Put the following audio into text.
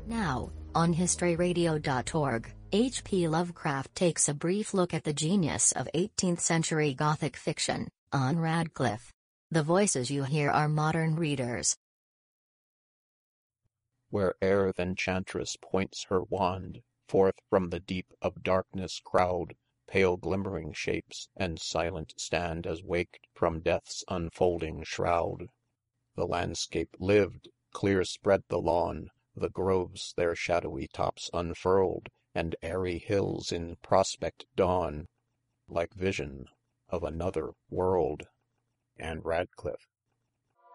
Now, on historyradio.org, H.P. Lovecraft takes a brief look at the genius of 18th-century Gothic fiction, Ann Radcliffe. The voices you hear are modern readers. Where'er th' enchantress points her wand, forth from the deep of darkness crowd pale glimmering shapes, and silent stand as waked from death's unfolding shroud. The landscape lived, clear spread the lawn, the groves their shadowy tops unfurled, and airy hills in prospect dawn, like vision of another world. Ann Radcliffe.